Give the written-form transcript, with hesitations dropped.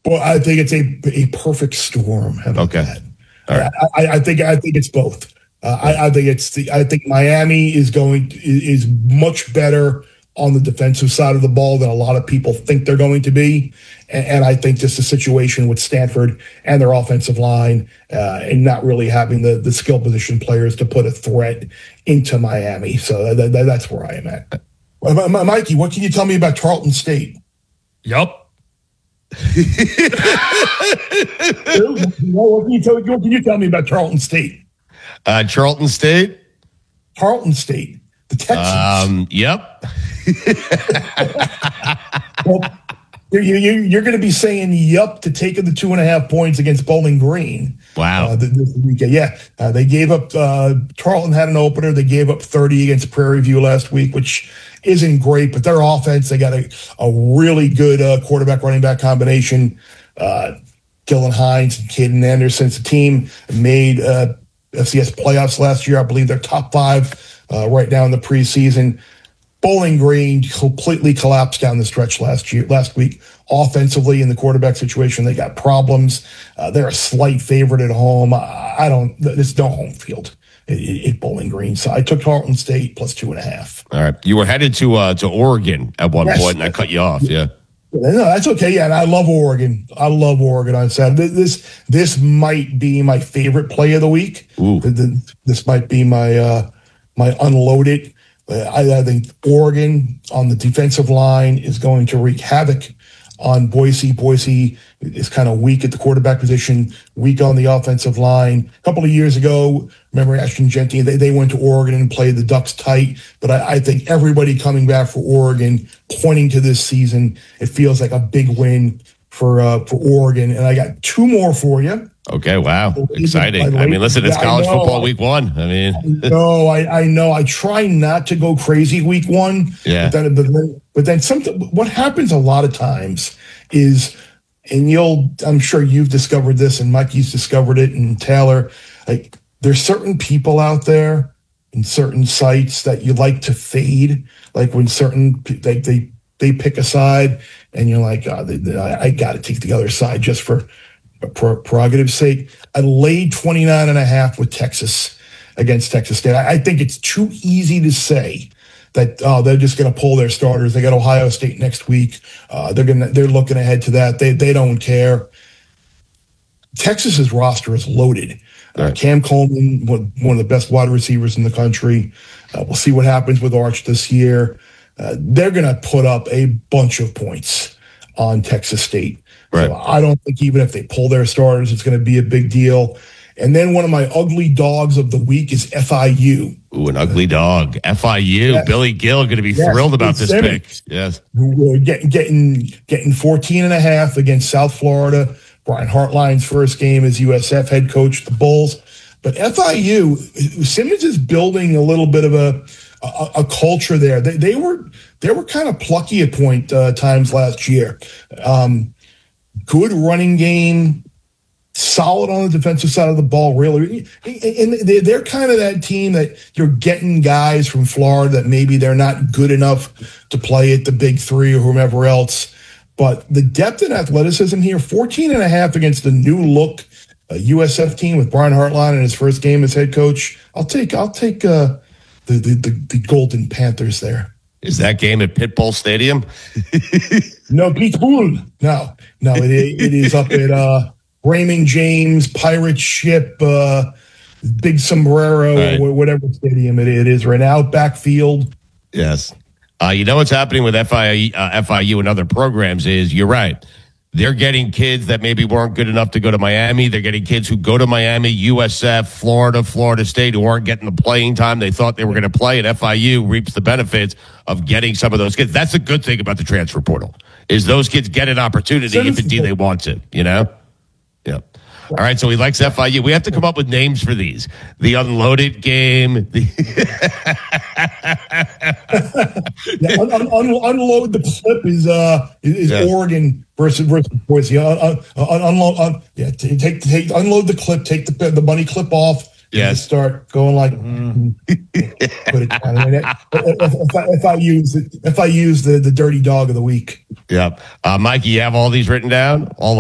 Well, I think it's a perfect storm. How about that? All right. I think it's both. I think Miami is much better on the defensive side of the ball than a lot of people think they're going to be. And I think just the situation with Stanford and their offensive line and not really having the skill position players to put a threat into Miami. So that's where I am at. Mikey, what can you tell me about Tarleton State? Yup. What can you tell me about Tarleton State? Tarleton State? Tarleton State. The Texans. Yep. Well, you're going to be saying yup to taking the 2.5 points against Bowling Green. Wow. This weekend. Yeah. They gave up, Tarleton had an opener. They gave up 30 against Prairie View last week, which isn't great, but their offense, they got a really good quarterback running back combination. Gillen Hines and Caden Anderson. The team made FCS playoffs last year. I believe they're top 5 right now in the preseason. Bowling Green completely collapsed down the stretch last week. Offensively, in the quarterback situation, they got problems. They're a slight favorite at home. There's no home field at Bowling Green. So I took Tarleton State plus 2.5. All right. You were headed to Oregon at one point, and I cut you off. Yeah. No, that's okay. Yeah, and I love Oregon. I love Oregon on Saturday. This might be my favorite play of the week. Ooh. This might be my unloaded. I think Oregon on the defensive line is going to wreak havoc on Boise. Boise is kind of weak at the quarterback position, weak on the offensive line. A couple of years ago, remember Ashton Genty, they went to Oregon and played the Ducks tight. But I think everybody coming back for Oregon, pointing to this season, it feels like a big win for Oregon. And I got 2 more for you. Okay, wow. Exciting. I mean, listen, it's college football week 1. I mean, I know. I try not to go crazy week 1. Yeah. But then something, what happens a lot of times is, and I'm sure you've discovered this, and Mikey's discovered it, and Taylor, like, there's certain people out there in certain sites that you like to fade. Like when they pick a side and you're like, I got to take the other side just for prerogative's sake. I laid 29.5 with Texas against Texas State. I think it's too easy to say that they're just going to pull their starters. They got Ohio State next week. They're looking ahead to that. They don't care. Texas's roster is loaded. Right. Cam Coleman, one of the best wide receivers in the country. We'll see what happens with Arch this year. They're going to put up a bunch of points on Texas State. Right. So I don't think even if they pull their starters, it's going to be a big deal. And then one of my ugly dogs of the week is FIU. Ooh, an ugly dog. FIU. Yes. Billy Gill going to be thrilled about this pick. Yes. We're getting 14.5 against South Florida. Brian Hartline's first game as USF head coach, the Bulls. But FIU, Simmons is building a little bit of a culture there. They were kind of plucky at times last year. Good running game, solid on the defensive side of the ball, really. And they're kind of that team that you're getting guys from Florida that maybe they're not good enough to play at the Big 3 or whomever else. But the depth and athleticism here, 14.5 against the new look USF team with Brian Hartline in his first game as head coach. I'll take the Golden Panthers there. Is that game at Pitbull Stadium? No, Pitbull. No, it is up at Raymond James, Pirate Ship, Big Sombrero, right. Whatever stadium it is right now, backfield. Yes. You know what's happening with FIU and other programs is, you're right. They're getting kids that maybe weren't good enough to go to Miami. They're getting kids who go to Miami, USF, Florida State, who aren't getting the playing time they thought they were going to play. And FIU reaps the benefits of getting some of those kids. That's a good thing about the transfer portal, is those kids get an opportunity if indeed they want to, you know? Yeah. All right, so he likes FIU. We have to come up with names for these. The unloaded game. Unload the clip is yes. Oregon versus Boise. Unload the clip. Take the money clip off. Yes. Start going like. Put it down. If I use the dirty dog of the week. Yep. Mikey, you have all these written down? All